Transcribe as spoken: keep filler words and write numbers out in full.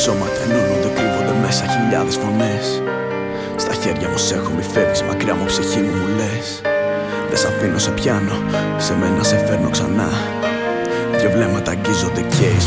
σώματα ενώνονται, κρύβονται μέσα χιλιάδες φωνές. Στα χέρια μου σ' έχω, μη φεύγεις μακριά μου, ψυχή μου μου λες. Δεν σ' αφήνω, σε πιάνω, σε μένα σε φέρνω ξανά. Δυο βλέμματα αγγίζονται και η